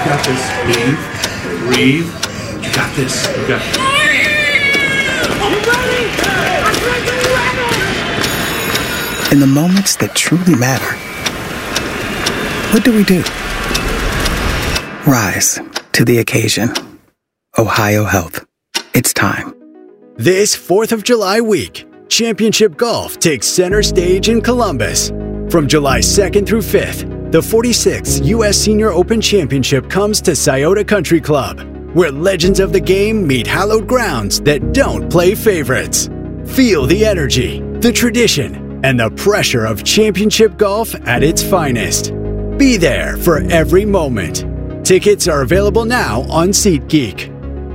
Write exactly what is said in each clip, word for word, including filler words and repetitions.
got this. Breathe. Breathe. You got this. You got this. In the moments that truly matter, what do we do? Rise to the occasion. Ohio Health. It's time. This fourth of July week, Championship Golf takes center stage in Columbus. From July second through fifth, the forty-sixth U S Senior Open Championship comes to Scioto Country Club, where legends of the game meet hallowed grounds that don't play favorites. Feel the energy, the tradition, and the pressure of championship golf at its finest. Be there for every moment. Tickets are available now on SeatGeek.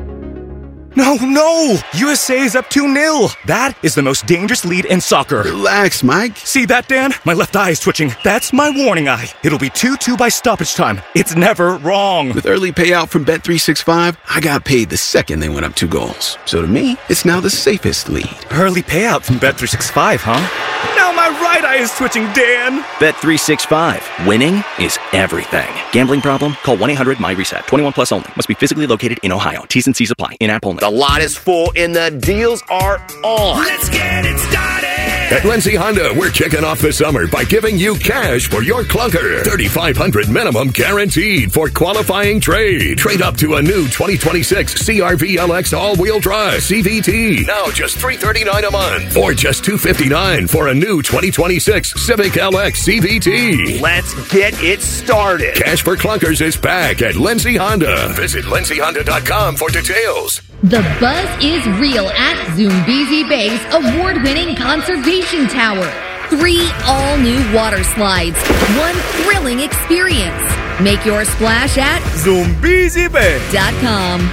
No, no! U S A is up two nil. That is the most dangerous lead in soccer. Relax, Mike. See that, Dan? My left eye is twitching. That's my warning eye. It'll be two two by stoppage time. It's never wrong. With early payout from Bet three sixty-five, I got paid the second they went up two goals. So to me, it's now the safest lead. Early payout from Bet three sixty-five, huh? Now my right eye is twitching, Dan. Bet three sixty-five. Winning is everything. Gambling problem? Call one eight hundred M Y reset. twenty-one plus only. Must be physically located in Ohio. T's and C's apply. In-app only. The lot is full and the deals are on. Let's get it started. At Lindsay Honda, we're kicking off the summer by giving you cash for your clunker. thirty-five hundred dollars minimum guaranteed for qualifying trade. Trade up to a new twenty twenty-six C R V L X all-wheel drive C V T. Now just three hundred thirty-nine dollars a month. Or just two hundred fifty-nine dollars for a new twenty twenty-six Civic L X C V T. Let's get it started. Cash for clunkers is back at Lindsay Honda. Visit lindsay honda dot com for details. The buzz is real at Zoombezi Bay's award-winning conservation tower. Three all-new water slides, one thrilling experience. Make your splash at Zoombezi Bay dot com.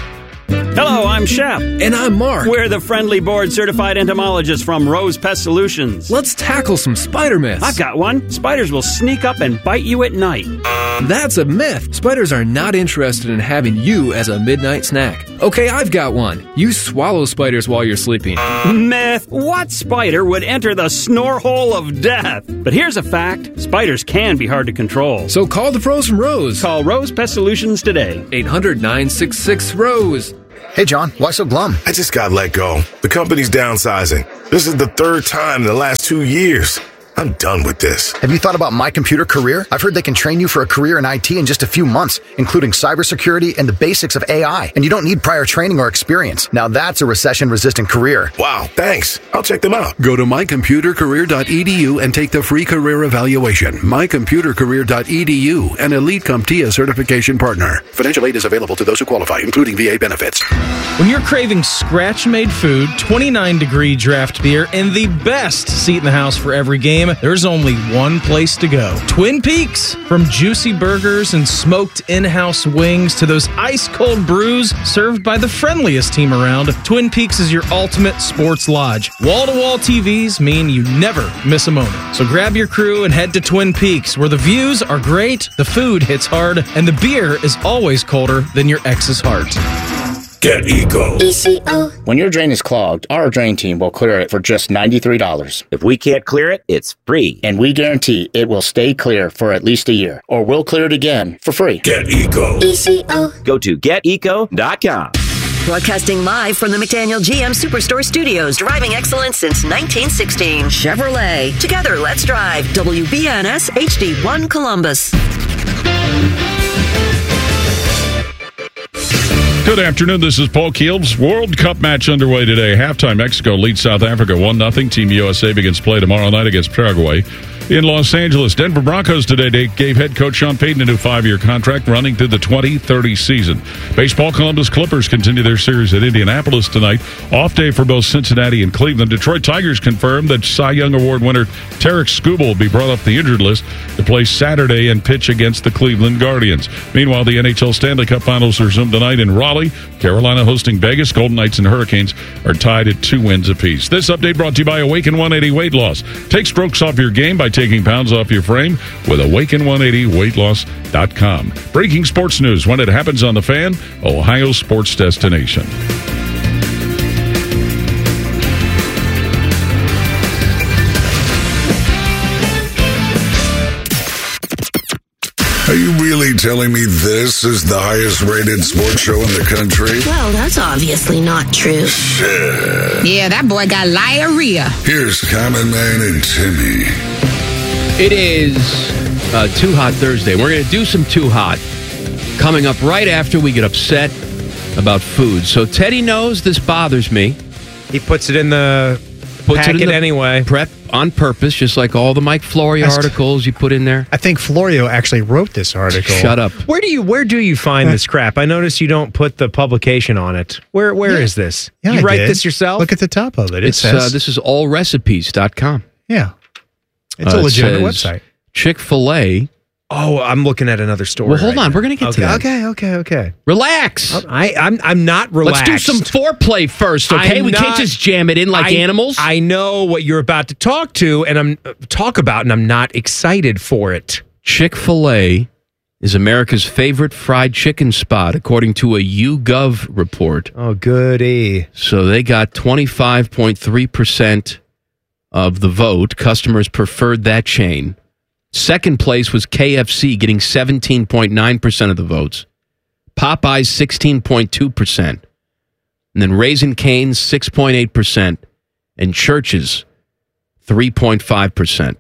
Hello, I'm Shep. And I'm Mark. We're the friendly board-certified entomologists from Rose Pest Solutions. Let's tackle some spider myths. I've got one. Spiders will sneak up and bite you at night. That's a myth. Spiders are not interested in having you as a midnight snack. Okay, I've got one. You swallow spiders while you're sleeping. Myth. What spider would enter the snore hole of death? But here's a fact. Spiders can be hard to control. So call the pros from Rose. Call Rose Pest Solutions today. eight hundred nine six six ROSE. Hey, John, why so glum? I just got let go. The company's downsizing. This is the third time in the last two years. I'm done with this. Have you thought about My Computer Career? I've heard they can train you for a career in I T in just a few months, including cybersecurity and the basics of A I. And you don't need prior training or experience. Now that's a recession-resistant career. Wow, thanks. I'll check them out. Go to my computer career dot e d u and take the free career evaluation. my computer career dot e d u, an Elite CompTIA certification partner. Financial aid is available to those who qualify, including V A benefits. When you're craving scratch-made food, twenty-nine degree draft beer, and the best seat in the house for every game, there's only one place to go. Twin Peaks. From juicy burgers and smoked in-house wings to those ice-cold brews served by the friendliest team around, Twin Peaks is your ultimate sports lodge. Wall-to-wall T Vs mean you never miss a moment. So grab your crew and head to Twin Peaks, where the views are great, the food hits hard, and the beer is always colder than your ex's heart. Get Eco. E C O. When your drain is clogged, our drain team will clear it for just ninety-three dollars. If we can't clear it, it's free. And we guarantee it will stay clear for at least a year, or we'll clear it again for free. Get Eco. E C O. Go to get eco dot com. Broadcasting live from the McDaniel G M Superstore Studios. Driving excellence since nineteen sixteen. Chevrolet. Together, let's drive. W B N S H D one Columbus. Good afternoon. This is Paul Keels. World Cup match underway today. Halftime, Mexico leads South Africa one nothing. Team U S A begins play tomorrow night against Paraguay. In Los Angeles, Denver Broncos today gave head coach Sean Payton a new five-year contract running through the twenty thirty season. Baseball, Columbus Clippers continue their series at Indianapolis tonight. Off day for both Cincinnati and Cleveland. Detroit Tigers confirmed that Cy Young Award winner Tarek Skubal will be brought off the injured list to play Saturday and pitch against the Cleveland Guardians. Meanwhile, the N H L Stanley Cup Finals resume tonight in Raleigh. Carolina hosting Vegas. Golden Knights and Hurricanes are tied at two wins apiece. This update brought to you by Awaken one eighty Weight Loss. Take strokes off your game by taking pounds off your frame with Awaken one eighty weight loss dot com. Breaking sports news when it happens on The Fan, Ohio sports destination. Are you really telling me this is the highest rated sports show in the country? Well, that's obviously not true. Shit. Yeah, that boy got diarrhea. Here's Common Man and Timmy. It is uh, Too Hot Thursday. We're going to do some Too Hot coming up right after we get upset about food. So Teddy knows this bothers me. He puts it in the Puts packet it in the anyway. Prep on purpose, just like all the Mike Florio That's- articles you put in there. I think Florio actually wrote this article. Shut up. Where do you where do you find this crap? I notice you don't put the publication on it. Where where Yeah. is this? Yeah, you I write did. this yourself? Look at the top of it. It's uh, this is all recipes dot com. Yeah. It's Uh, a it legitimate says website. Chick-fil-A. Oh, I'm looking at another story. Well, hold right on. now. We're going to get okay, to that. Okay, okay, okay. Relax. I, I'm I'm not relaxed. Let's do some foreplay first, okay? I'm we can't not- just jam it in like I- animals. I know what you're about to talk to, and I'm uh, talk about, and I'm not excited for it. Chick-fil-A is America's favorite fried chicken spot, according to a YouGov report. Oh, goody. So they got twenty-five point three percent of the vote. Customers preferred that chain. Second place was K F C, getting seventeen point nine percent of the votes. Popeyes, sixteen point two percent. And then Raising Cane's, six point eight percent. And Church's, three point five percent.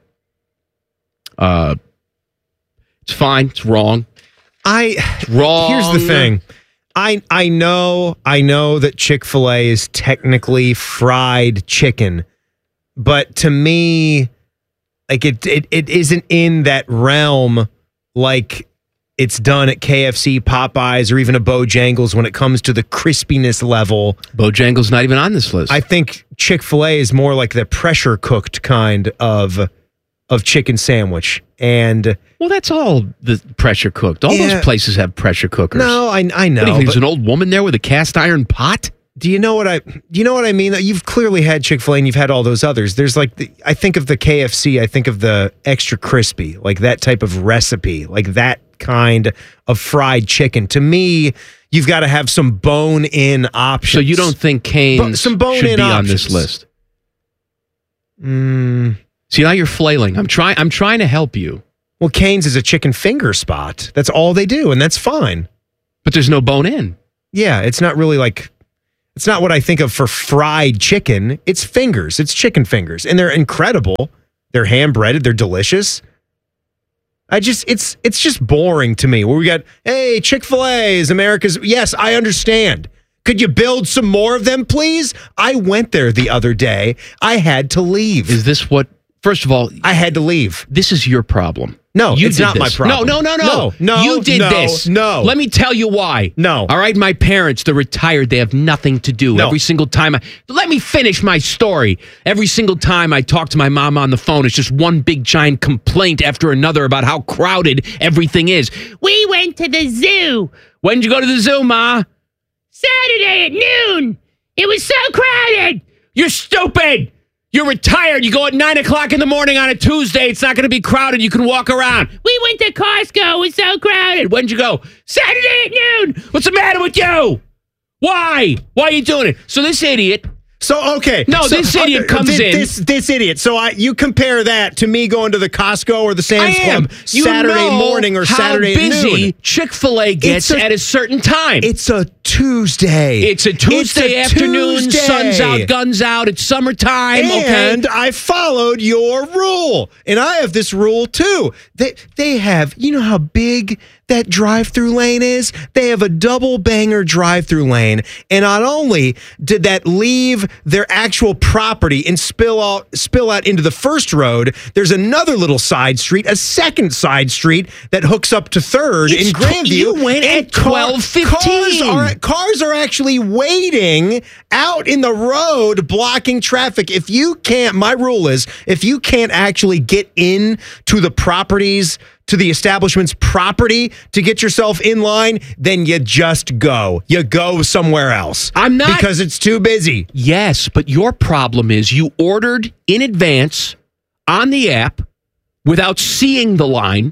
Uh, it's fine. It's wrong. I It's wrong. Here's the thing. I I know I know that Chick-fil-A is technically fried chicken, but to me, like it it it isn't in that realm like it's done at K F C, Popeyes, or even a Bojangles when it comes to the crispiness level. Bojangles not even on this list. I think Chick-fil-A is more like the pressure cooked kind of of chicken sandwich. And well, that's all the pressure cooked. All Yeah. those places have pressure cookers. No, I I know. What do you think, but- there's an old woman there with a cast iron pot? Do you know what I? Do you know what I mean? You've clearly had Chick-fil-A and you've had all those others. There's like, the, I think of the K F C. I think of the extra crispy, like that type of recipe, like that kind of fried chicken. To me, you've got to have some bone-in options. So you don't think Cane's Bo- some bone-in should be on options. this list? Mm. See, now you're flailing. I'm trying. I'm trying to help you. Well, Cane's is a chicken finger spot. That's all they do, and that's fine. But there's no bone in. Yeah, it's not really like. It's not what I think of for fried chicken. It's fingers. It's chicken fingers. And they're incredible. They're hand breaded. They're delicious. I just, it's it's just boring to me. Where we got, hey, Chick-fil-A is America's. Yes, I understand. Could you build some more of them, please? I went there the other day. I had to leave. Is this what? First of all, I had to leave. This is your problem. No, you it's did not this. my problem. No, no, no, No, no, You did no, this. no. Let me tell you why. No. All right, my parents, they're retired. They have nothing to do. No. Every single time I let me finish my story. Every single time I talk to my mom on the phone, it's just one big giant complaint after another about how crowded everything is. We went to the zoo. When did you go to the zoo, Ma? Saturday at noon. It was so crowded. You're stupid. You're retired. You go at nine o'clock in the morning on a Tuesday. It's not going to be crowded. You can walk around. We went to Costco. It was so crowded. When'd you go? Saturday at noon. What's the matter with you? Why? Why are you doing it? So this idiot. So, okay. No, so, this idiot uh, comes this, in. This, this idiot. So I, you compare that to me going to the Costco or the Sam's I am. Club You Saturday know morning or how Saturday busy at noon. Chick-fil-A gets It's a- at a certain time. It's a Tuesday. It's a Tuesday It's a afternoon. Tuesday. Sun's out, guns out. It's summertime. And okay. I followed your rule. And I have this rule too. They they have, you know how big that drive-through lane is? They have a double banger drive-through lane. And not only did that leave their actual property and spill out spill out into the first road, there's another little side street, a second side street that hooks up to third It's in tw- Grandview. you went And at twelve fifteen. Cars are, cars are actually waiting out in the road blocking traffic. If you can't, my rule is, if you can't actually get in to the properties, to the establishment's property to get yourself in line, then you just go. You go somewhere else. I'm not- Because it's too busy. Yes, but your problem is you ordered in advance on the app without seeing the line.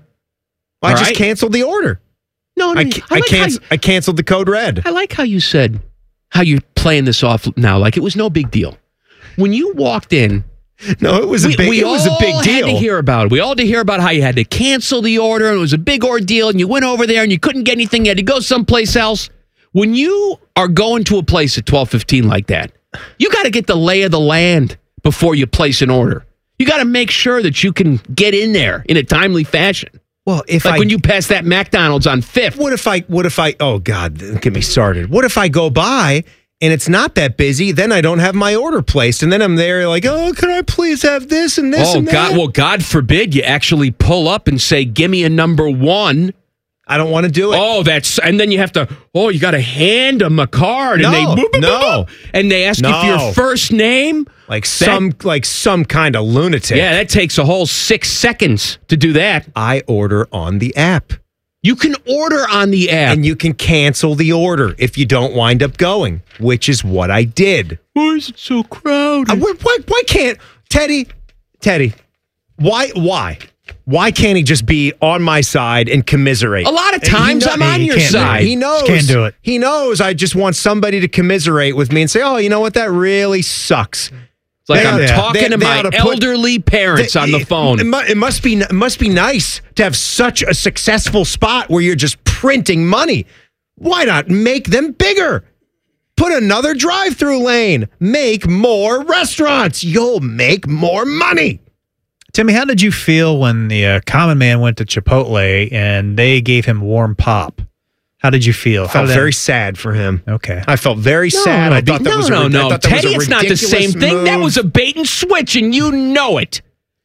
I All just right? canceled the order. No, no, I, I, ca- I I, like canc- how, I canceled the code red. I like how you said how you're playing this off now, like it was no big deal. When you walked in No, it was a we, big. we it was a big all deal. had to hear about it. We all had to hear about how you had to cancel the order, and it was a big ordeal, and you went over there and you couldn't get anything. You had to go someplace else. When you are going to a place at twelve fifteen like that, you got to get the lay of the land before you place an order. You got to make sure that you can get in there in a timely fashion. Well, if like I, when you pass that McDonald's on Fifth. What if I? What if I? Oh God, get me started. What if I go by and it's not that busy? Then I don't have my order placed, and then I'm there like, oh, can I please have this and this? Oh and that? God! Well, God forbid you actually pull up and say, "Give me a number one." I don't want to do it. Oh, that's and then you have to. Oh, you got to hand them a card, and No, they boop, boop, no. boop, boop, and they ask you for No. your first name. Like some, like some kind of lunatic. Yeah, that takes a whole six seconds to do that. I order on the app. You can order on the app, and you can cancel the order if you don't wind up going, which is what I did. Why is it so crowded? Uh, why, why, why can't Teddy? Teddy, why? Why? Why can't he just be on my side and commiserate? A lot of times He I'm on he your can't do it. side. He knows. Just can't do it. He knows. I just want somebody to commiserate with me and say, "Oh, you know what? That really sucks." It's like They I'm ought- talking they- to they my ought to put- elderly parents They- on the phone. It, mu- it must be. It must be nice to have such a successful spot where you're just printing money. Why not make them bigger? Put another drive-through lane. Make more restaurants. You'll make more money. Timmy, how did you feel when the uh, common man went to Chipotle and they gave him warm pop? How did you feel? I How felt did that- very sad for him. Okay. I felt very No, sad. no, I thought that no, was no, a, no. I thought that was Teddy, a it's not the same ridiculous thing. That move. was a bait and switch, and you know it.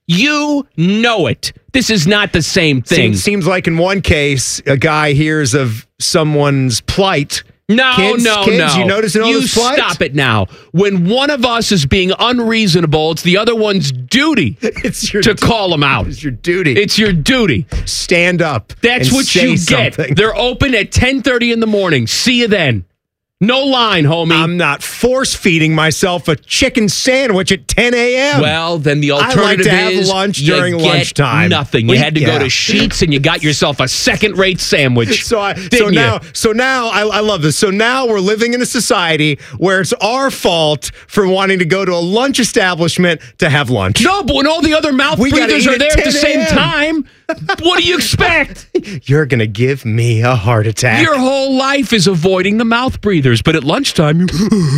You know it. This is not the same thing. Seems, seems like in one case, a guy hears of someone's plight. No, kids, no, kids, no. You noticing all You this plight? stop it now. When one of us is being unreasonable, it's the other one's duty It's your to call them out. It's your duty. It's your duty. Stand up. That's and what say you something. get. They're open at ten thirty in the morning. See you then. No line, homie. I'm not force feeding myself a chicken sandwich at ten a.m. Well, then the I alternative like to have is lunch you during get lunchtime. Nothing. You We- had to yeah. go to Sheetz and you got yourself a second-rate sandwich. So I, so didn't you? now, so now I, I love this. So now we're living in a society where it's our fault for wanting to go to a lunch establishment to have lunch. No, but when all the other mouth We gotta breathers eat are at there at the ten same a.m. time, what do you expect? You're gonna give me a heart attack. Your whole life is avoiding the mouth breathers, but at lunchtime, you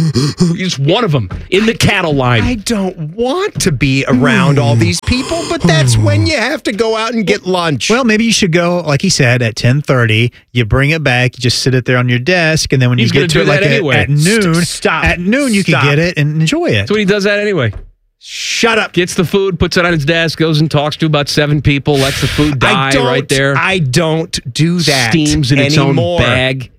it's one of them in the cattle line. I don't want to be around all these people, but that's when you have to go out and get lunch. Well, maybe you should go, like he said, at ten thirty. You bring it back. You just sit it there on your desk, and then when He's you get gonna to it, do like that at, anyway. at noon, St- stop. at noon you Stop. can get it and enjoy it. That's what he does that anyway. Shut up. Gets the food, puts it on his desk, goes and talks to about seven people, lets the food die I don't, right there. I don't do that Steams in its anymore. own bag.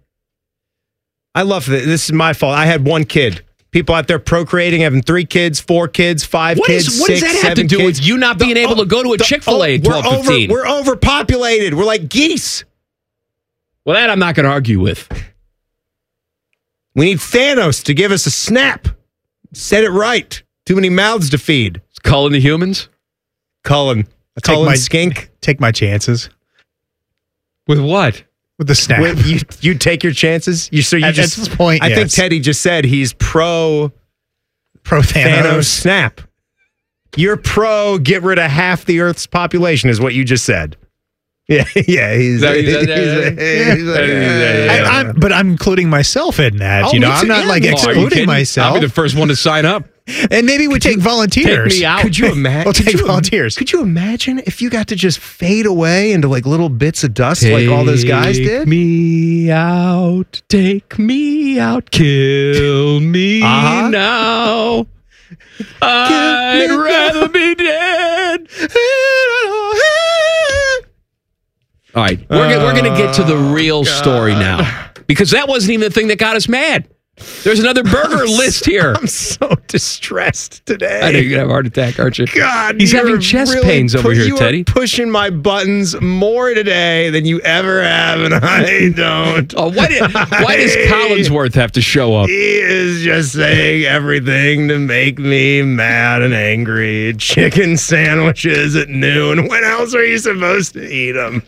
I love this. This is my fault. I had one kid. People out there procreating, having three kids, four kids, five What kids, is- what six, does that have to seven do kids. with you not being able to go to a the- Chick-fil-A at we're twelve over- fifteen? We're overpopulated. We're like geese. Well, that I'm not going to argue with. We need Thanos to give us a snap. Said it right. Too many mouths to feed. It's Cullen the humans? Cullen. Take Cullen my- skink. Take my chances With what? with the snap. Wait, you you take your chances. You so you At- just at this point, I think yes. Teddy just said he's pro Pro Thanos. Thanos. snap. You're pro get rid of half the Earth's population, is what you just said. Yeah, yeah. He's, that- he's, that- that- he's- he's- Yeah. I, I'm, but I'm including myself in that. Oh, you know, me I'm too. not Yeah, like me too. Oh, are you excluding kidding? myself. I'll be the first one to sign up. And maybe we take volunteers. Take me out. Could you imagine? We'll take volunteers. Could you imagine if you got to just fade away into like little bits of dust like all those guys Take did? me out. Take me out. Kill me Uh-huh. now. I'd me rather be dead. All right, we're, go- we're going to get to the real story now because that wasn't even the thing that got us mad. There's another burger list here. I'm so distressed today. I know you're going to have a heart attack, aren't you? God, He's you're having chest really pains over pu- here, you Teddy. are pushing my buttons more today than you ever have, and I don't. Oh, why, did, why does Collinsworth have to show up? He is just saying everything to make me mad and angry. Chicken sandwiches at noon. When else are you supposed to eat them?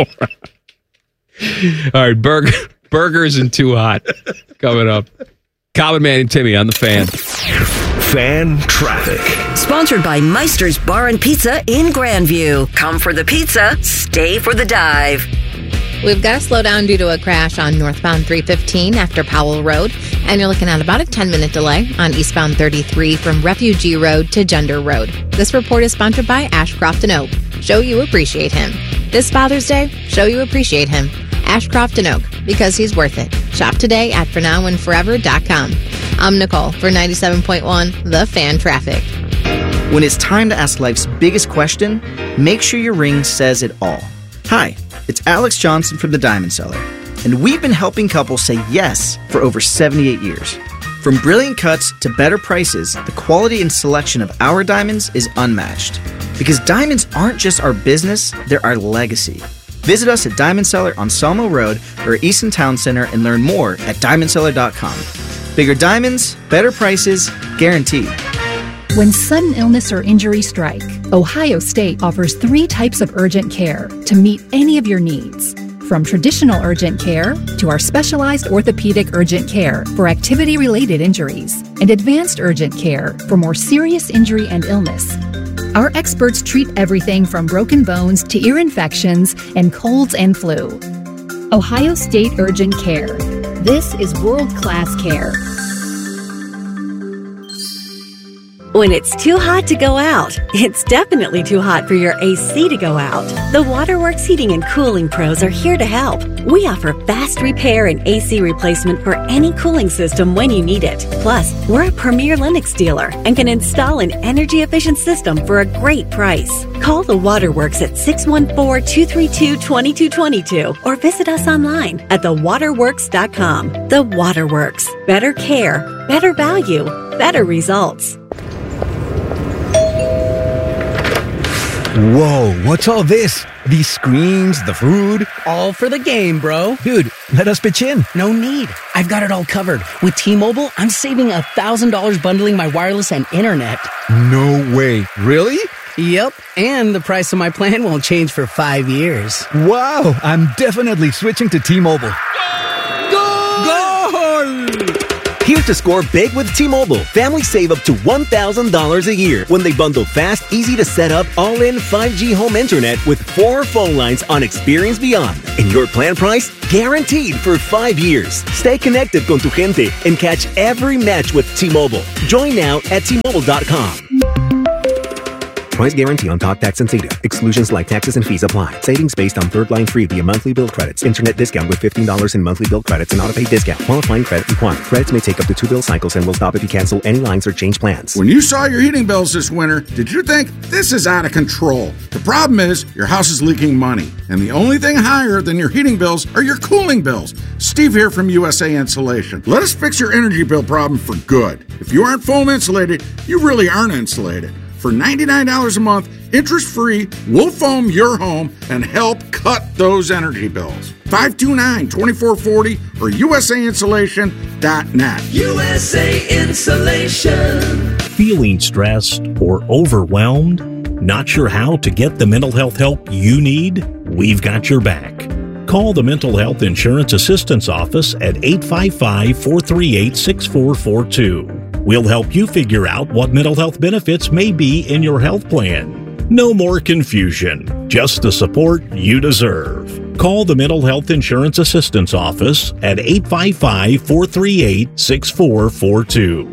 All right, burger, burgers and too hot coming up. Common Man and Timmy on the Fan. Fan traffic. Sponsored by Meister's Bar and Pizza in Grandview. Come for the pizza, stay for the dive. We've got to slow down due to a crash on northbound three fifteen after Powell Road, and you're looking at about a ten-minute delay on eastbound thirty-three from Refugee Road to Gender Road. This report is sponsored by Ashcroft and Oak. Show you appreciate him. This Father's Day, show you appreciate him. Ashcroft and Oak, because he's worth it. Shop today at for now and forever dot com. I'm Nicole for ninety-seven point one, The Fan Traffic. When it's time to ask life's biggest question, make sure your ring says it all. Hi, it's Alex Johnson from The Diamond Seller, and we've been helping couples say yes for over seventy-eight years. From brilliant cuts to better prices, the quality and selection of our diamonds is unmatched. Because diamonds aren't just our business, they're our legacy. Visit us at Diamond Seller on Sawmill Road or Easton Town Center and learn more at diamond seller dot com. Bigger diamonds, better prices, guaranteed. When sudden illness or injury strike, Ohio State offers three types of urgent care to meet any of your needs. From traditional urgent care to our specialized orthopedic urgent care for activity-related injuries and advanced urgent care for more serious injury and illness. Our experts treat everything from broken bones to ear infections and colds and flu. Ohio State Urgent Care. This is world-class care. When it's too hot to go out, it's definitely too hot for your A C to go out. The Waterworks Heating and Cooling Pros are here to help. We offer fast repair and A C replacement for any cooling system when you need it. Plus, we're a premier Lennox dealer and can install an energy-efficient system for a great price. Call the Waterworks at six one four, two three two, two two two two or visit us online at the waterworks dot com. The Waterworks. Better care, better value, better results. Whoa, what's all this? These screens, the food? All for the game, bro. Dude, let us pitch in. No need. I've got it all covered. With T-Mobile, I'm saving one thousand dollars bundling my wireless and internet. No way. Really? Yep, and the price of my plan won't change for five years. Wow, I'm definitely switching to T-Mobile. Goal! Goal! Here's to score big with T-Mobile. Families save up to one thousand dollars a year when they bundle fast, easy to set up, all-in five G home internet with four phone lines on Experience Beyond. And your plan price? Guaranteed for five years. Stay connected con tu gente and catch every match with T-Mobile. Join now at T Mobile dot com. Price guarantee on talk, tax, and data. Exclusions like taxes and fees apply. Savings based on third line free via monthly bill credits. Internet discount with fifteen dollars in monthly bill credits and auto-pay discount. Qualifying credit required. Credits may take up to two bill cycles and will stop if you cancel any lines or change plans. When you saw your heating bills this winter, did you think this is out of control? The problem is your house is leaking money. And the only thing higher than your heating bills are your cooling bills. Steve here from U S A Insulation. Let us fix your energy bill problem for good. If you aren't foam insulated, you really aren't insulated. For ninety-nine dollars a month, interest-free, we'll foam your home and help cut those energy bills. five two nine, two four four zero or U S A insulation dot net. U S A Insulation. Feeling stressed or overwhelmed? Not sure how to get the mental health help you need? We've got your back. Call the Mental Health Insurance Assistance Office at eight five five, four three eight, six four four two. We'll help you figure out what mental health benefits may be in your health plan. No more confusion, just the support you deserve. Call the Mental Health Insurance Assistance Office at eight five five, four three eight, six four four two.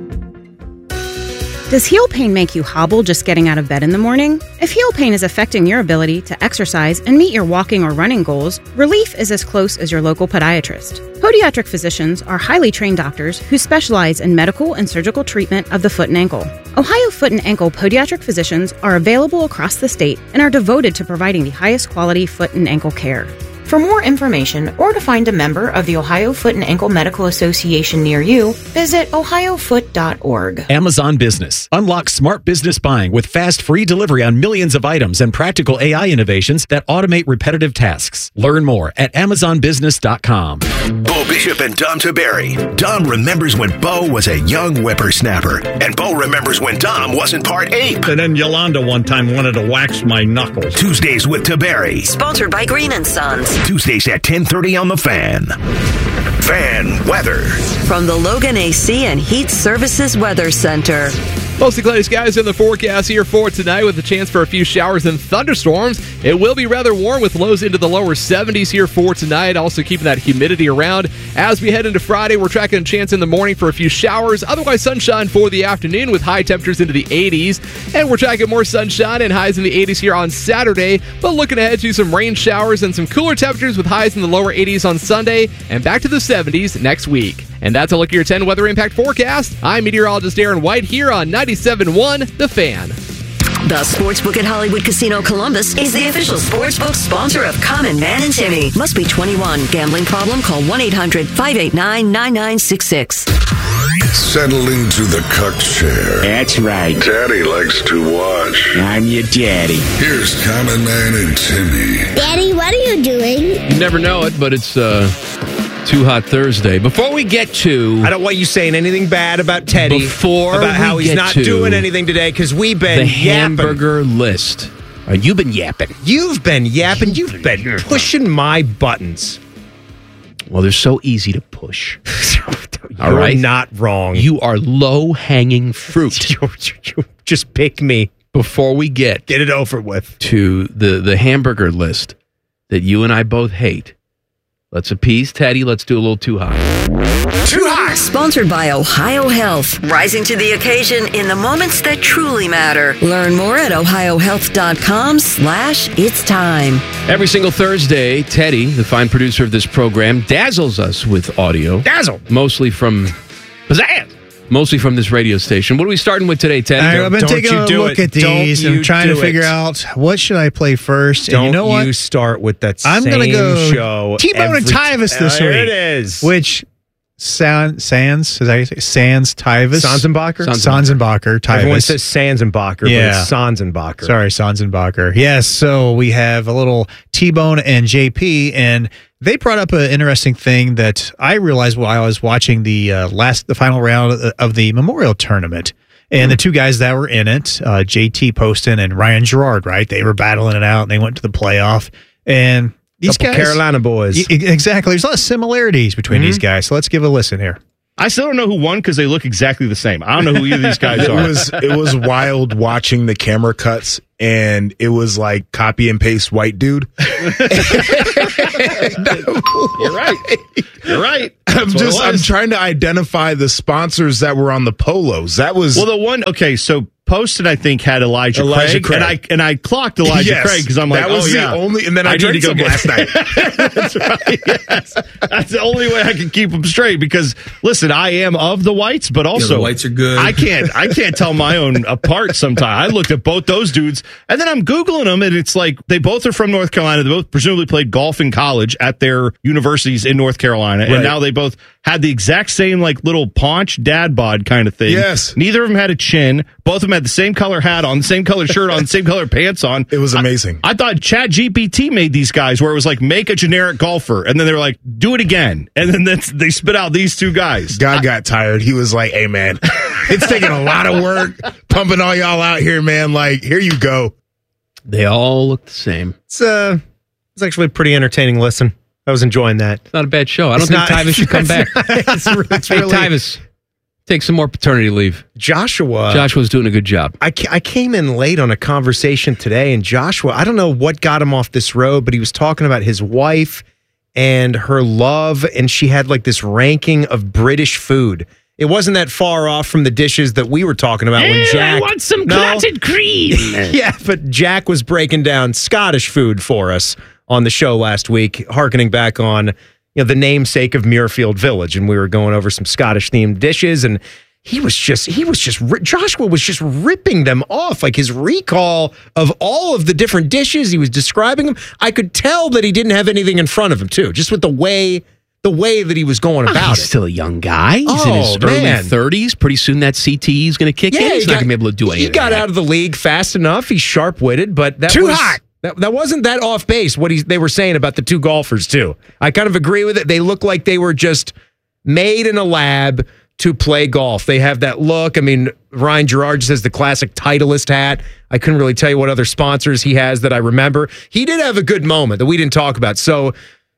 Does heel pain make you hobble just getting out of bed in the morning? If heel pain is affecting your ability to exercise and meet your walking or running goals, relief is as close as your local podiatrist. Podiatric physicians are highly trained doctors who specialize in medical and surgical treatment of the foot and ankle. Ohio Foot and Ankle podiatric physicians are available across the state and are devoted to providing the highest quality foot and ankle care. For more information or to find a member of the Ohio Foot and Ankle Medical Association near you, visit ohio foot dot org. Amazon Business. Unlock smart business buying with fast free delivery on millions of items and practical A I innovations that automate repetitive tasks. Learn more at amazon business dot com. Bo Bishop and Dom Taberry. Dom remembers when Bo was a young whippersnapper, and Bo remembers when Dom wasn't part ape. And then Yolanda one time wanted to wax my knuckles. Tuesdays with Taberry. Sponsored by Green and Sons. Tuesdays at ten thirty on The Fan. Fan weather. From the Logan A C and Heat Services Weather Center. Mostly cloudy skies in the forecast here for tonight with a chance for a few showers and thunderstorms. It will be rather warm with lows into the lower seventies here for tonight. Also keeping that humidity around. As we head into Friday, we're tracking a chance in the morning for a few showers. Otherwise, sunshine for the afternoon with high temperatures into the eighties. And we're tracking more sunshine and highs in the eighties here on Saturday. But looking ahead to some rain showers and some cooler temperatures with highs in the lower eighties on Sunday. And back to the seventies next week. And that's a look at your ten Weather Impact forecast. I'm meteorologist Aaron White here on ninety-seven point one The Fan. The Sportsbook at Hollywood Casino Columbus is the official sportsbook sponsor of Common Man and Timmy. Must be twenty-one. Gambling problem? Call one eight hundred five eight nine nine nine six six. Settle into the cuck chair. That's right. Daddy likes to watch. I'm your daddy. Here's Common Man and Timmy. Daddy, what are you doing? You never know it, but it's uh, Too Hot Thursday. Before we get to... I don't want you saying anything bad about Teddy. Before about how we he's get not to doing anything today because we've been the yapping. hamburger list. Uh, you've been yapping. You've been yapping. You've been pushing my buttons. Well, they're so easy to push. All You're right? not wrong. You are low-hanging fruit. you, you, just pick me. Before we get... Get it over with. To the, the hamburger list that you and I both hate. Let's appease Teddy. Let's do a little Too Hot. Too Hot. Sponsored by Ohio Health. Rising to the occasion in the moments that truly matter. Learn more at ohiohealth.com slash it's time. Every single Thursday, Teddy, the fine producer of this program, dazzles us with audio. Dazzle. Mostly from... Pizzazz! Mostly from this radio station. What are we starting with today, Teddy? All right, I've been Don't taking you a do look it. at these Don't and you trying to do figure it. out what should I play first. Don't and you know what? you start with that I'm same gonna go show. T-Bone every and Tyvis this t- week. There it is. Which San, Sands, is that how you say? Sands Tyvis? Sanzenbacher? Sanzenbacher. Tyvis. Everyone says Sanzenbacher, Yeah. but it's Sanzenbacher. Sorry, Sanzenbacher. Yes, so we have a little T-Bone and J P, and they brought up an interesting thing that I realized while I was watching the uh, last, the final round of the, of the Memorial Tournament. And the two guys that were in it, uh, J T Poston and Ryan Gerard, right? They were battling it out, and they went to the playoff. And these Couple guys, Carolina boys. E- exactly. There's a lot of similarities between Mhm. these guys. So let's give a listen here. I still don't know who won because they look exactly the same. I don't know who either of these guys It are. was it was wild watching the camera cuts, and it was like copy and paste white dude. You're right. You're right. I'm That's what it just I'm was. trying to identify the sponsors that were on the polos. That was Well, the one, okay, so Poston, I think, had Elijah, Elijah Craig, Craig. and I and I clocked Elijah Yes, Craig because I'm like, that was oh, the yeah. only- and then I need drank to go some get- last night. That's right. Yes. That's the only way I can keep them straight because, listen, I am of the whites, but also the whites are good. I can't I can't tell my own apart sometimes. I looked at both those dudes, and then I'm Googling them, and it's like they both are from North Carolina. They both presumably played golf in college at their universities in North Carolina, and Right. now they both had the exact same like little paunch dad bod kind of thing. Yes. Neither of them had a chin. Both of them had the same color hat on, the same color shirt on, the same color pants on. It was amazing. I, I thought Chat G P T made these guys where it was like, make a generic golfer. And then they were like, do it again. And then that's, they spit out these two guys. God got tired. He was like, "Hey man, it's taking a lot of work pumping all y'all out here, man. Like, here you go." They all look the same. It's uh, it's actually a pretty entertaining listen. I was enjoying that. It's not a bad show. I don't It's think not- Tyvis should come it's back. not- it's re- it's Hey, really- Tyvis, take some more paternity leave. Joshua. Joshua's doing a good job. I, ca- I came in late on a conversation today, and Joshua, I don't know what got him off this road, but he was talking about his wife and her love, and she had like this ranking of British food. It wasn't that far off from the dishes that we were talking about when Ew, Jack. I want some No. clotted cream. Yeah, but Jack was breaking down Scottish food for us on the show last week, hearkening back on you know the namesake of Muirfield Village, and we were going over some Scottish themed dishes, and he was just he was just ri- Joshua was just ripping them off, like his recall of all of the different dishes he was describing them. I could tell that he didn't have anything in front of him too, just with the way the way that he was going Oh, about he's it. still a young guy. He's Oh, in his man. early thirties. Pretty soon that C T E is going to kick in. He's he not got- going to be able to do anything. He got out of the league fast enough. He's sharp witted, but that Too was, hot. That, that wasn't that off base. What he, they were saying about the two golfers too. I kind of agree with it. They look like they were just made in a lab to play golf. They have that look. I mean, Ryan Gerard just has the classic Titleist hat. I couldn't really tell you what other sponsors he has that I remember. He did have a good moment that we didn't talk about. So,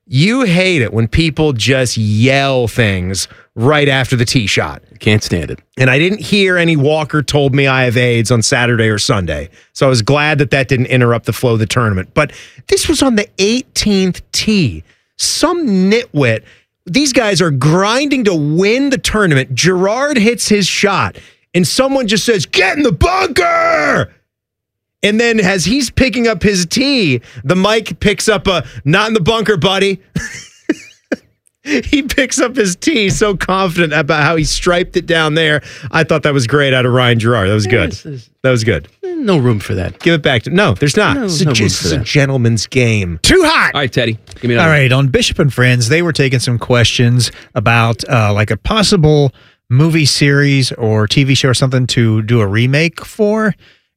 You hate it when people just yell things right after the tee shot. Can't stand it. And I didn't hear any Walker told me I have AIDS on Saturday or Sunday. So I was glad that that didn't interrupt the flow of the tournament. But this was on the eighteenth tee. Some nitwit. These guys are grinding to win the tournament. Gerard hits his shot, and someone just says, "Get in the bunker!" And then as he's picking up his tee, the mic picks up a, "Not in the bunker, buddy." He picks up his tee so confident about how he striped it down there. I thought that was great out of Ryan Gerard. That was good. That was good. No room for that. Give it back to... No, there's not. No, it's a, no room it's for a that. gentleman's game. Too hot. All right, Teddy. Give me All another. right, on Bishop and Friends, they were taking some questions about uh, like a possible movie series or T V show or something to do a remake for.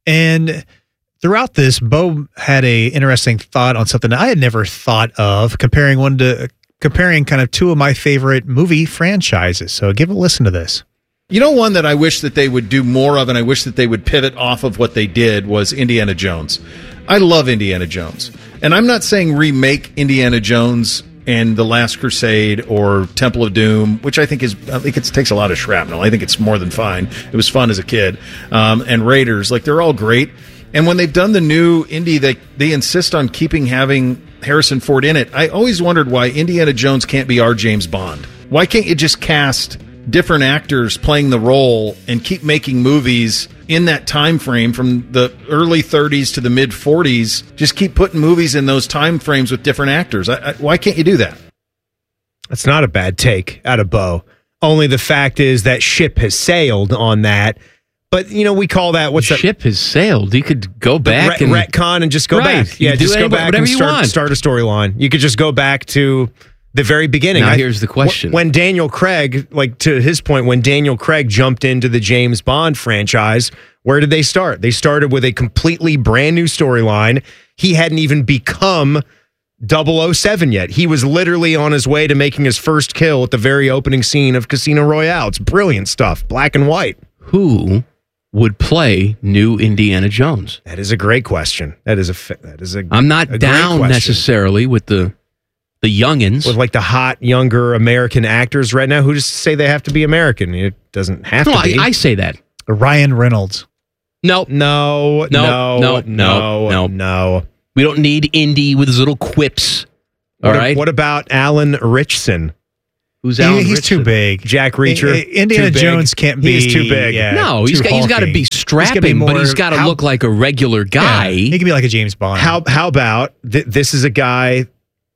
And throughout this, Bo had a interesting thought on something that I had never thought of, comparing one to comparing kind of two of my favorite movie franchises. So give a listen to this. You know, one that I wish that they would do more of, and I wish that they would pivot off of what they did, was Indiana Jones. I love Indiana Jones. And I'm not saying remake Indiana Jones and The Last Crusade or Temple of Doom, which I think is, I think it takes a lot of shrapnel. I think it's more than fine. It was fun as a kid. Um, and Raiders, like, they're all great. And when they've done the new Indy, they, they insist on keeping having Harrison Ford in it. I always wondered why Indiana Jones can't be our James Bond. Why can't you just cast different actors playing the role and keep making movies in that time frame from the early thirties to the mid forties? Just keep putting movies in those time frames with different actors. I, I, why can't you do that? That's not a bad take out of Bo. Only the fact is that ship has sailed on that. But, you know, we call that, what's the that? Ship has sailed. You could go back Re- and retcon and just go Right. back. You Yeah, can do just go any- back whatever and you start, want. start a storyline. You could just go back to the very beginning. Now I- here's the question. When Daniel Craig, like to his point, when Daniel Craig jumped into the James Bond franchise, where did they start? They started with a completely brand new storyline. He hadn't even become double oh seven yet. He was literally on his way to making his first kill at the very opening scene of Casino Royale. It's brilliant stuff, black and white. Who would play new Indiana Jones? That is a great question. That is a fa- that is a. I'm not a great down question. necessarily with the the youngins. With like the hot younger American actors right now who just say they have to be American. It doesn't have No, to be. I, I say that. Ryan Reynolds. No, no, no, no, no, no, no, no. We don't need Indy with his little quips. All What, right. what about Alan Richson? Who's He- Alan he's Richardson? too big. Jack Reacher. I- I- Indiana Too big. Jones can't be. He's too big. Yeah, No, he's too got he's got to hulking. be He's gotta strapping, but more- he's got to how- look like a regular guy. Yeah, he could be like a James Bond. How how about th- this is a guy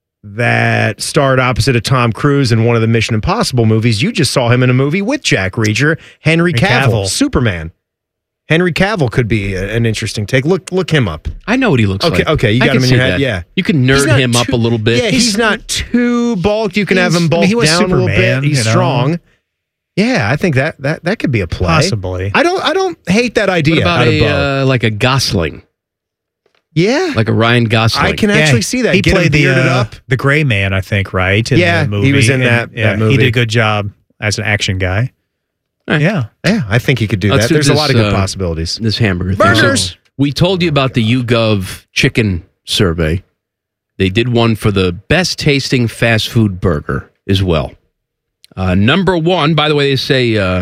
that starred opposite of Tom Cruise in one of the Mission Impossible movies. You just saw him in a movie with Jack Reacher, Henry Cavill, Cavill. Superman. Henry Cavill could be a, an interesting take. Look look him up. I know what he looks Okay, like. okay, you I got can him in see your head. that. Yeah, You can He's nerd not him up too- a little bit. Yeah, he's, not too bulked. You can have He's- him I mean, bulked he was down a little bit. Superman, He's you know. strong. Yeah, I think that that that could be a play. Possibly. I don't I don't hate that idea. What about out of a Bo. uh, like a Gosling, yeah, like a Ryan Gosling? I can actually see that. He Get him played the bearded uh, up. the Gray Man, I think, right? In Yeah, the movie. he was in And, that- yeah, that movie. He did a good job as an action guy. Right. Yeah. Yeah, I think he could do Let's that. do There's a this, lot of good uh, possibilities. This hamburger thing. Burgers. So we told you about the YouGov chicken survey. They did one for the best tasting fast food burger as well. Uh, number one, by the way, they say uh,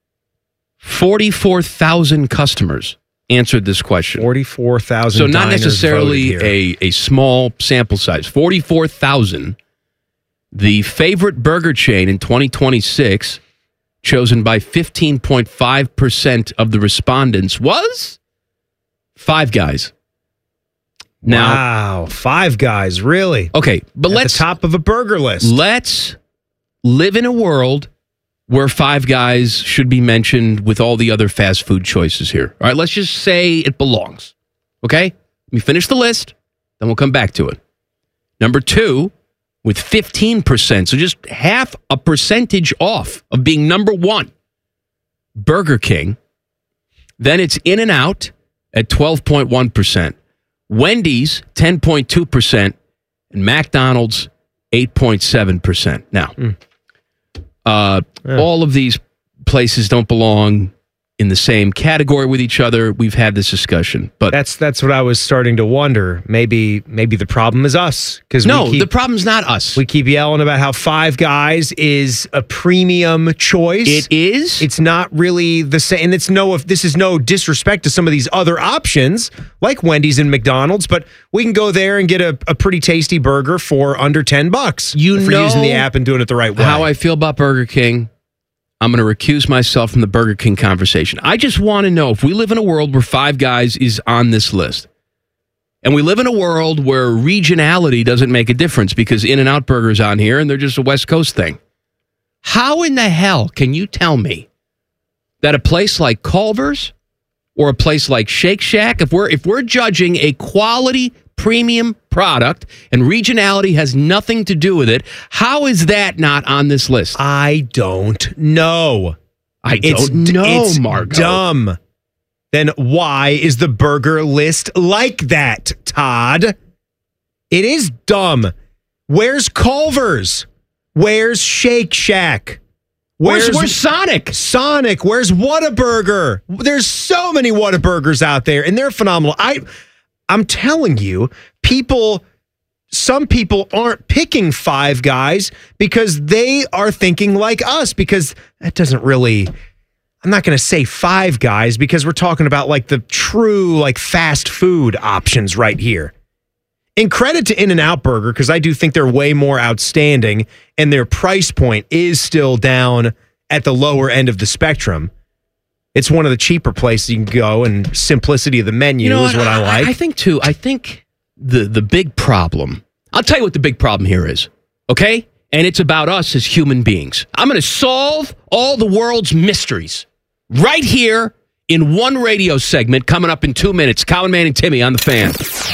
forty-four thousand customers answered this question. Forty-four thousand. So not necessarily a, a small sample size. forty-four thousand. The favorite burger chain in twenty twenty-six, chosen by fifteen point five percent of the respondents, was Five Guys. Now, wow, Five Guys, really? okay, but At let's the top of a burger list. let's live in a world where Five Guys should be mentioned with all the other fast food choices here. All right, let's just say it belongs. Okay? Let me finish the list, then we'll come back to it. Number two, with fifteen percent, so just half a percentage off of being number one, Burger King. Then it's In-N-Out at twelve point one percent. Wendy's, ten point two percent. And McDonald's, eight point seven percent. Now, Mm. uh, Yeah. all of these places don't belong in the same category with each other. We've had this discussion, but that's that's what I was starting to wonder. Maybe maybe the problem is us because no, we keep, the problem's not us. We keep yelling about how Five Guys is a premium choice. It is. It's not really the same. And it's no. If this is no disrespect to some of these other options like Wendy's and McDonald's, but we can go there and get a, a pretty tasty burger for under ten bucks. You if know we're using the app and doing it the right way. How I feel about Burger King. I'm going to recuse myself from the Burger King conversation. I just want to know if we live in a world where Five Guys is on this list, and we live in a world where regionality doesn't make a difference because In-N-Out Burger's on here and they're just a West Coast thing. How in the hell can you tell me that a place like Culver's or a place like Shake Shack, if we're if we're judging a quality premium product and regionality has nothing to do with it, how is that not on this list? I don't know. I it's, don't know, it's Margo. Dumb. Then why is the burger list like that, Todd? It is dumb. Where's Culver's? Where's Shake Shack? Where's, where's Sonic? Sonic. Where's Whataburger? There's so many Whataburgers out there, and they're phenomenal. I, I'm telling you, people, some people aren't picking Five Guys because they are thinking like us, because that doesn't really, I'm not going to say Five Guys because we're talking about like the true like fast food options right here. And credit to In-N-Out Burger, because I do think they're way more outstanding and their price point is still down at the lower end of the spectrum. It's one of the cheaper places you can go, and simplicity of the menu you know is what I, I like. I think, too, I think the, the big problem, I'll tell you what the big problem here is, okay? And it's about us as human beings. I'm going to solve all the world's mysteries right here in one radio segment coming up in two minutes. Common Man and Timmy on the Fan.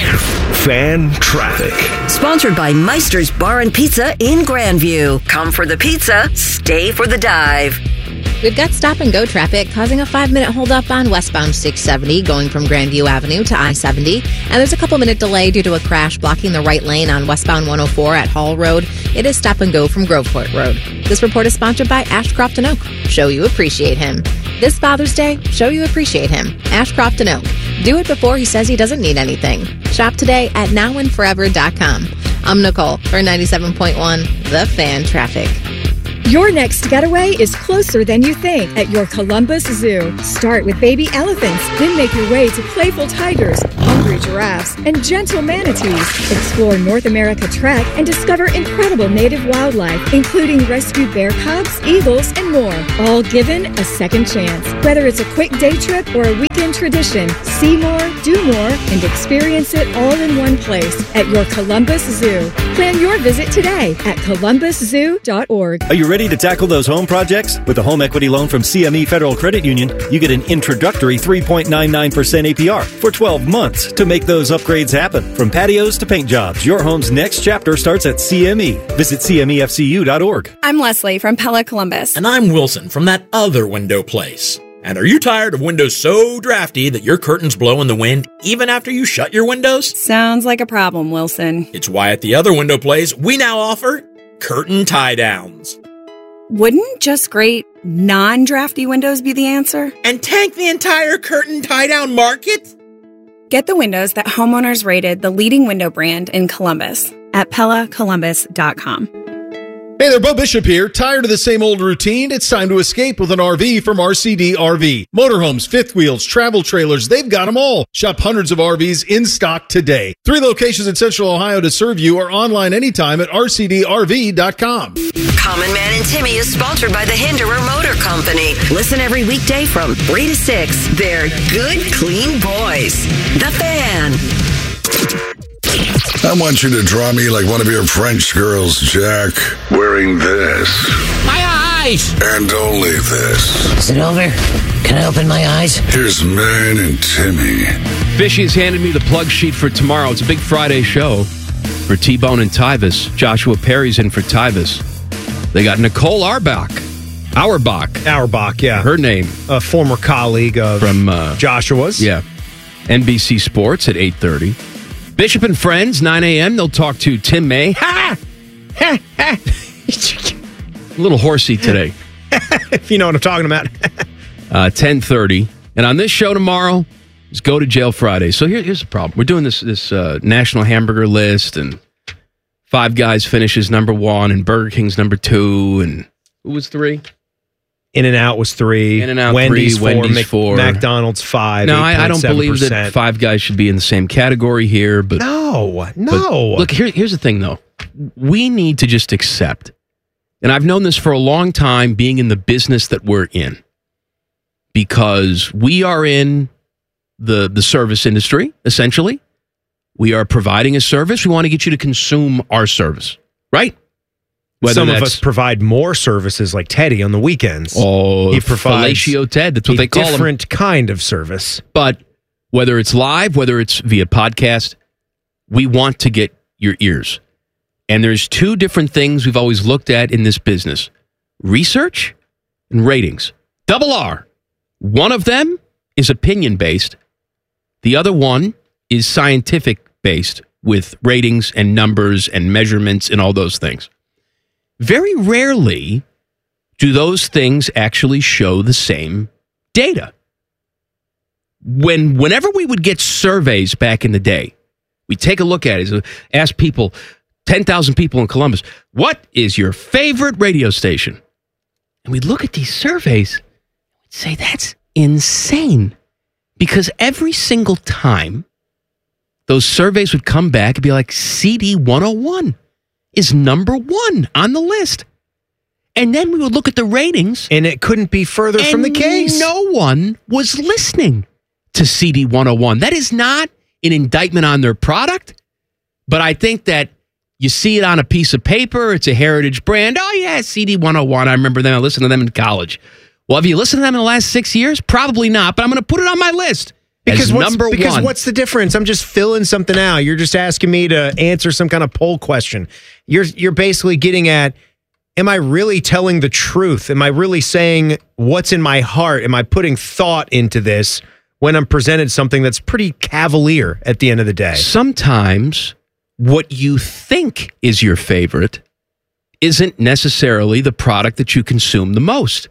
Fan Traffic. Sponsored by Meister's Bar and Pizza in Grandview. Come for the pizza, stay for the dive. We've got stop-and-go traffic causing a five-minute holdup on westbound six seventy going from Grandview Avenue to I seventy. And there's a couple-minute delay due to a crash blocking the right lane on westbound one oh four at Hall Road. It is stop-and-go from Groveport Road. This report is sponsored by Ashcroft and Oak. Show you appreciate him. This Father's Day, show you appreciate him. Ashcroft and Oak. Do it before he says he doesn't need anything. Shop today at now and forever dot com. I'm Nicole for ninety-seven point one The Fan Traffic. Your next getaway is closer than you think at your Columbus Zoo. Start with baby elephants, then make your way to playful tigers, hungry giraffes, and gentle manatees. Explore North America Trek and discover incredible native wildlife, including rescued bear cubs, eagles, and more. All given a second chance. Whether it's a quick day trip or a weekend tradition, see more, do more, and experience it all in one place at your Columbus Zoo. Plan your visit today at columbus zoo dot org. Are you ready to tackle those home projects? With a home equity loan from C M E Federal Credit Union, you get an introductory three point nine nine percent A P R for twelve months to make those upgrades happen. From patios to paint jobs, your home's next chapter starts at C M E. Visit C M E F C U dot org. I'm Leslie from Pella Columbus. And I'm Wilson from that other window place. And are you tired of windows so drafty that your curtains blow in the wind even after you shut your windows? Sounds like a problem, Wilson. It's why at the other window place, we now offer curtain tie-downs. Wouldn't just great non-drafty windows be the answer? And tank the entire curtain tie-down market? Get the windows that homeowners rated the leading window brand in Columbus at pella columbus dot com. Hey there, Bo Bishop here. Tired of the same old routine? It's time to escape with an R V from R C D R V. Motorhomes, fifth wheels, travel trailers, they've got them all. Shop hundreds of R Vs in stock today. Three locations in Central Ohio to serve you, or online anytime at R C D R V dot com. Common Man and Timmy is sponsored by the Hinderer Motor Company. Listen every weekday from three to six. They're good, clean boys. The Fan. I want you to draw me like one of your French girls, Jack, wearing this. My eyes! And only this. Is it over? Can I open my eyes? Here's Man and Timmy. Fishy's handed me the plug sheet for tomorrow. It's a big Friday show for T-Bone and Tyvis. Joshua Perry's in for Tyvis. They got Nicole Arbach. Auerbach. Auerbach, yeah. Her name. A former colleague of From uh, Joshua's. Yeah. N B C Sports at eight thirty. Bishop and Friends, nine a.m. They'll talk to Tim May. Ha! Ha! Ha! A little horsey today. If you know what I'm talking about. uh, ten thirty. And on this show tomorrow is Go to Jail Friday. So here, here's the problem. We're doing this, this uh, national hamburger list, and Five Guys finishes number one, and Burger King's number two, and who was three? In-N-Out was three. In-N-Out Wendy's three, four. Wendy's Mc- four. McDonald's five. No, I, I don't believe that Five Guys should be in the same category here. But No, no. but look, here, here's the thing, though. We need to just accept, and I've known this for a long time, being in the business that we're in, because we are in the the service industry, essentially. We are providing a service. We want to get you to consume our service, right? Whether Some of that's- us provide more services, like Teddy on the weekends. Oh, he provides Fellatio Ted. That's what a they call him. different kind of service. But whether it's live, whether it's via podcast, we want to get your ears. And there's two different things we've always looked at in this business: research and ratings. Double R. One of them is opinion-based. The other one is scientific-based, with ratings and numbers and measurements and all those things. Very rarely do those things actually show the same data. When whenever we would get surveys back in the day, we take a look at it, ask people, ten thousand people in Columbus, what is your favorite radio station? And we'd look at these surveys and we'd say, that's insane. Because every single time those surveys would come back and be like, C D one oh one is number one on the list. And then we would look at the ratings. And it couldn't be further and from the case. No one was listening to C D one oh one. That is not an indictment on their product, but I think that you see it on a piece of paper. It's a heritage brand. Oh, yeah, C D one oh one. I remember them. I listened to them in college. Well, have you listened to them in the last six years? Probably not, but I'm going to put it on my list. Because, as what's, number because one. what's the difference? I'm just filling something out. You're just asking me to answer some kind of poll question. You're you're basically getting at, am I really telling the truth? Am I really saying what's in my heart? Am I putting thought into this when I'm presented something that's pretty cavalier at the end of the day? Sometimes what you think is your favorite isn't necessarily the product that you consume the most.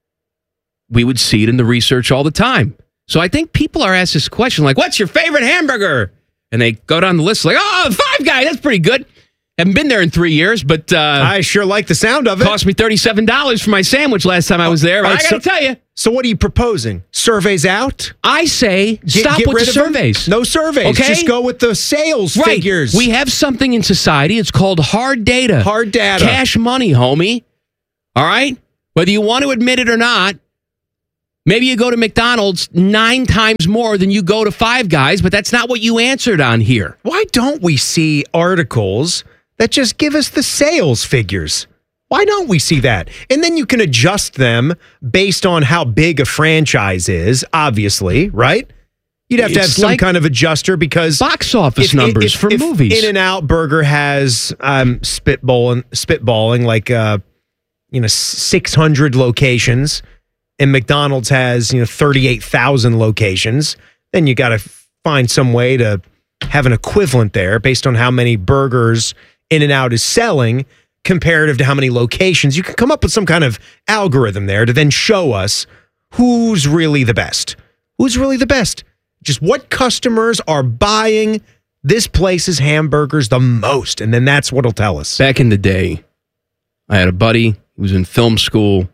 We would see it in the research all the time. So I think people are asked this question, like, what's your favorite hamburger? And they go down the list like, oh, Five Guys, that's pretty good. Haven't been there in three years, but uh, I sure like the sound of it. Cost me thirty-seven dollars for my sandwich last time I was there. But Right, I got to so- tell you. So what are you proposing? Surveys out? I say Get- stop get with rid the of them? surveys. No surveys. Okay? Just go with the sales Right. figures. We have something in society. It's called hard data. Hard data. Cash money, homie. All right? Whether you want to admit it or not, maybe you go to McDonald's nine times more than you go to Five Guys, but that's not what you answered on here. Why don't we see articles that just give us the sales figures? Why don't we see that? And then you can adjust them based on how big a franchise is, obviously, right? You'd have to have It's some like kind of adjuster because box office numbers for movies. In-N-Out Burger has um, spitballing, spitballing like uh, you know six hundred locations, and McDonald's has you know thirty-eight thousand locations. Then you got to find some way to have an equivalent there based on how many burgers In-N-Out is selling comparative to how many locations. You can come up with some kind of algorithm there to then show us who's really the best. Who's really the best? Just what customers are buying this place's hamburgers the most, and then that's what'll tell us. Back in the day, I had a buddy who was in film school,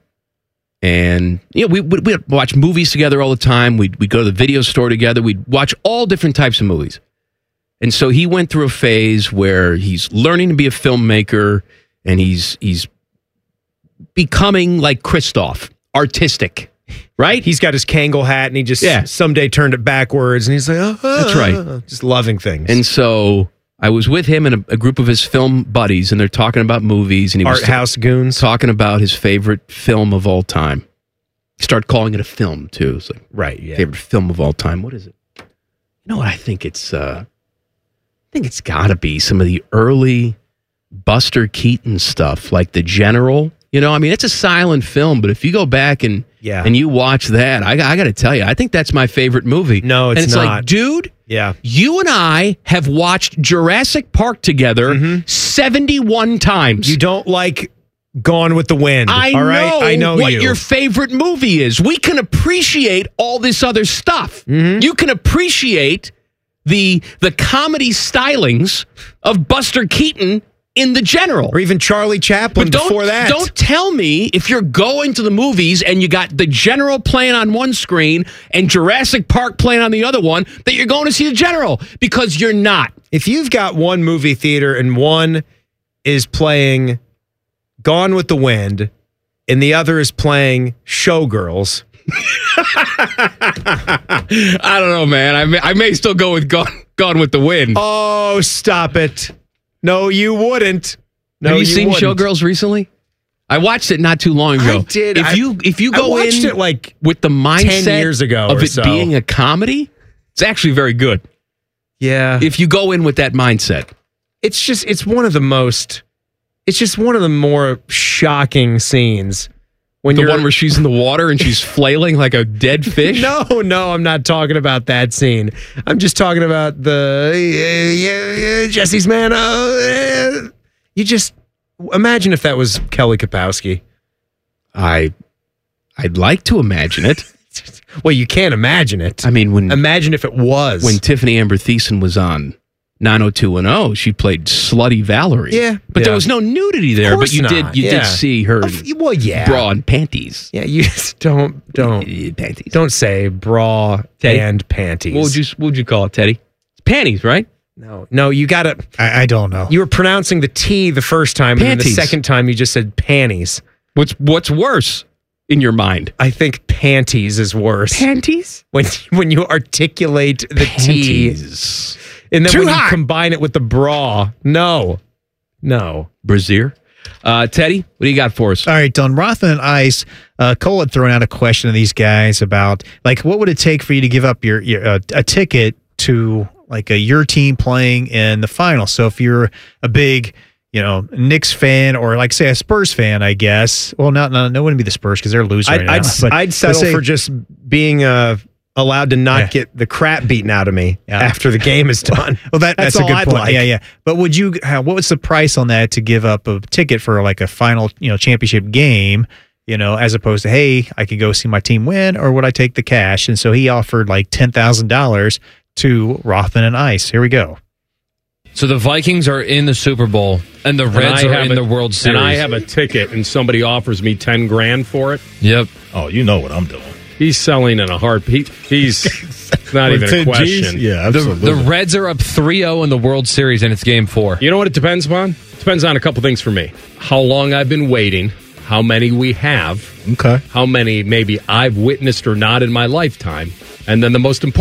and you know, we would we'd watch movies together all the time. We'd, we'd go to the video store together. We'd watch all different types of movies. And so he went through a phase where he's learning to be a filmmaker, and he's he's becoming like Christoph, artistic, right? He's got his Kangol hat, and he just Yeah. someday turned it backwards, and he's like, oh, That's right. just loving things. And so I was with him and a, a group of his film buddies, and they're talking about movies, and he was Art house goons. talking about his favorite film of all time. He started calling it a film too. It's like right, yeah. favorite film of all time. What is it? You know what? I think it's. Uh, I think it's got to be some of the early Buster Keaton stuff, like The General. You know, I mean, it's a silent film, but if you go back and Yeah. and you watch that, I, I got to tell you, I think that's my favorite movie. No, it's and it's not. like, dude, Yeah. you and I have watched Jurassic Park together seventy-one times. You don't like Gone with the Wind. I all right? know, I know what you. your favorite movie is. We can appreciate all this other stuff. Mm-hmm. You can appreciate the the comedy stylings of Buster Keaton in The General. Or even Charlie Chaplin But don't, before that. Don't tell me if you're going to the movies and you got The General playing on one screen and Jurassic Park playing on the other one that you're going to see The General, because you're not. If you've got one movie theater and one is playing Gone with the Wind and the other is playing Showgirls. I don't know, man. I may, I may still go with Gone, Gone with the Wind. Oh, stop it. No, you wouldn't. No, Have you, seen wouldn't. Showgirls recently? I watched it not too long ago. I did. If I- you if you I go watched in it like with the mindset ten years ago of or it so. being a comedy, it's actually very good. Yeah. If you go in with that mindset. It's just, it's one of the most, it's just one of the more shocking scenes. When The you're, one where she's in the water and she's flailing like a dead fish? No, no, I'm not talking about that scene. I'm just talking about the uh, yeah, yeah, Jesse's man. Uh, uh, you just imagine if that was Kelly Kapowski. I, I'd like to imagine it. Well, you can't imagine it. I mean, when imagine if it was when Tiffany Amber Thiessen was on nine oh two one oh, she played Slutty Valerie. Yeah, but yeah. there was no nudity there. Of But you course did not, you yeah. did see her Of- well, yeah. bra and panties. Yeah, you just don't don't panties. Don't say bra Teddy? and panties. What would you what would you call it, Teddy? It's panties, right? No, no, you got to. I, I don't know. You were pronouncing the T the first time, and then the Panties. second time you just said panties. What's what's worse in your mind? I think panties is worse. Panties? When when you articulate the Panties. T, and then Too when hot. you combine it with the bra, no, no. Brazier. Uh, Teddy, what do you got for us? All right, on Rothman and Ice, uh, Cole had thrown out a question to these guys about, like, what would it take for you to give up your, your uh, a ticket to, like, a your team playing in the final? So if you're a big, you know, Knicks fan or, like, say, a Spurs fan, I guess. Well, not, no, no, it wouldn't be the Spurs because they're losing I'd, right I'd, now. But I'd let's settle say- for just being uh, allowed to not Yeah. get the crap beaten out of me Yeah. after the game is done. Well, that, that's, That's a all good I'd point. like. Yeah, yeah. But would you? How, what was the price on that to give up a ticket for like a final, you know, championship game? You know, as opposed to, hey, I could go see my team win, or would I take the cash? And so he offered like ten thousand dollars to Rothman and Ice. Here we go. So the Vikings are in the Super Bowl, and the Reds And I are have in a- the World Series. And I have a ticket, and somebody offers me ten grand for it. Yep. Oh, you know what I'm doing. He's selling in a heartbeat. He's not With even a ten question. G's? Yeah, The, absolutely. the Reds are up three oh in the World Series, and it's game four. You know what it depends upon? It depends on a couple things for me. How long I've been waiting, how many we have, okay, how many maybe I've witnessed or not in my lifetime, and then the most important